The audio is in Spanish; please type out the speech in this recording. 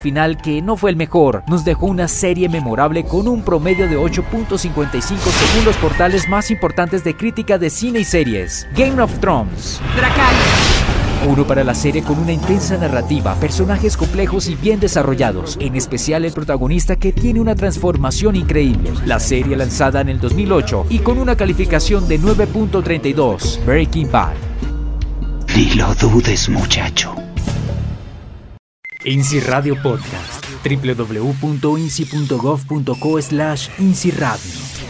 final que no fue el mejor, nos dejó una serie memorable con un promedio de 8.55 según los portales más importantes de crítica de cine y series. Game of Thrones. Dracarys. 1 para la serie con una intensa narrativa, personajes complejos y bien desarrollados, en especial el protagonista que tiene una transformación increíble. La serie lanzada en el 2008 y con una calificación de 9.32, Breaking Bad. Ni lo dudes, muchacho. INSI Radio Podcast, www.insi.gov.co/INSI Radio.